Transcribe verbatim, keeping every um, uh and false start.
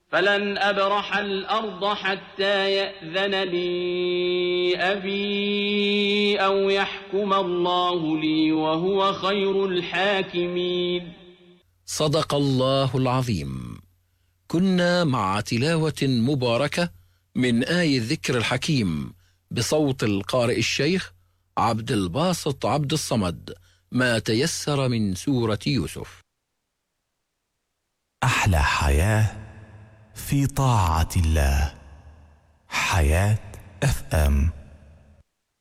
فلن أبرح الأرض حتى يأذن لي أبي أو يحكم الله لي وهو خير الحاكمين. صدق الله العظيم. كنا مع تلاوة مباركة من آي الذكر الحكيم بصوت القارئ الشيخ عبد الباسط عبد الصمد، ما تيسر من سورة يوسف. أحلى حياة في طاعة الله. حياة اف ام.